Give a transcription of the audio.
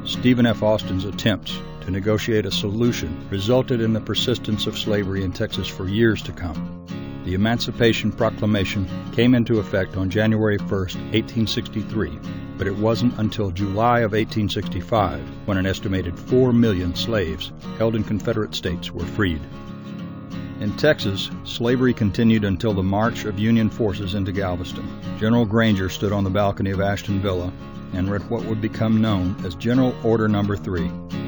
Stephen F. Austin's attempts to negotiate a solution resulted in the persistence of slavery in Texas for years to come. The Emancipation Proclamation came into effect on January 1, 1863, but it wasn't until July of 1865 when an estimated 4 million slaves held in Confederate states were freed. In Texas, slavery continued until the march of Union forces into Galveston. General Granger stood on the balcony of Ashton Villa and read what would become known as General Order No. 3.